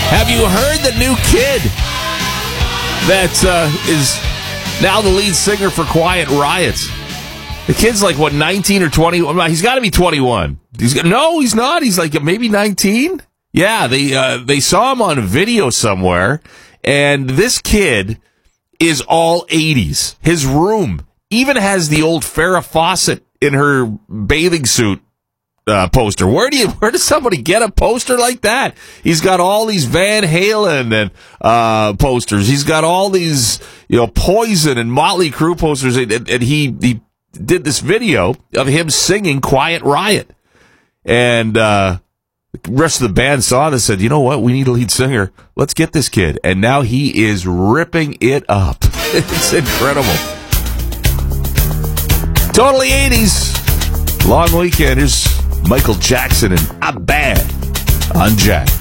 Have you heard the new kid that is now the lead singer for Quiet Riot? The kid's like, 19 or 20? He's got to be 21. No, he's not. He's like maybe 19? Yeah, they saw him on a video somewhere, and this kid is all 80s. His room even has the old Farrah Fawcett in her bathing suit poster. Where does somebody get a poster like that? He's got all these Van Halen and posters. He's got all these, Poison and Motley Crue posters, and he did this video of him singing Quiet Riot. And the rest of the band saw this and said, you know what? We need a lead singer. Let's get this kid. And now he is ripping it up. It's incredible. Totally 80s. Long weekend. Here's Michael Jackson and I'm Bad on Jack.